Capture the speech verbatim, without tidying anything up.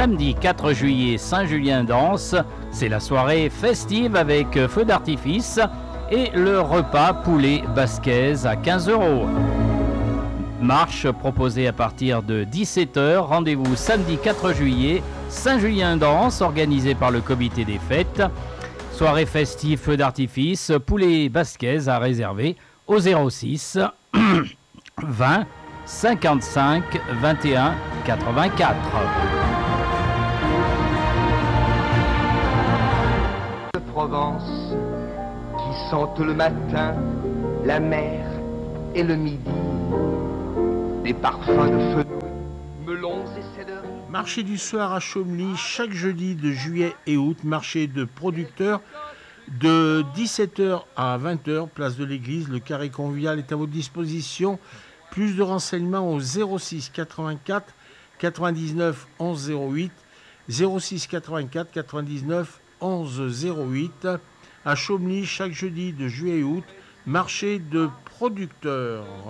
samedi quatre juillet, Saint-Julien-d'Anse. C'est la soirée festive avec feu d'artifice et le repas poulet basquaise à quinze euros. Marche proposée à partir de dix-sept heures. Rendez-vous samedi quatre juillet, Saint-Julien-d'Anse, organisé par le comité des fêtes. Soirée festive, feu d'artifice, poulet basquaise à réserver au zéro six vingt cinquante-cinq vingt et un quatre-vingt-quatre. De Provence qui sentent le matin la mer et le midi, des parfums de feu, melons et céleri. Marché du soir à Chomely, chaque jeudi de juillet et août, marché de producteurs de dix-sept heures à vingt heures, place de l'église. Le carré convivial est à votre disposition. Plus de renseignements au zéro six quatre-vingt-quatre quatre-vingt-dix-neuf onze zéro huit, zéro six quatre-vingt-quatre quatre-vingt-dix-neuf onze zéro huit. À Chomely, chaque jeudi de juillet et août, marché de producteurs.